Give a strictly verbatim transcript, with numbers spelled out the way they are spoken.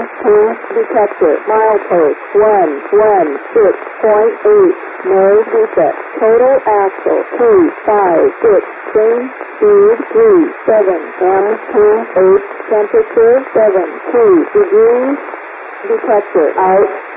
two, detector, milepost, one, one, six point eight, no defect, total axle, two, five, six, train, speed, three, seven, M two, eight, temperature, seven, two degrees, detector, out.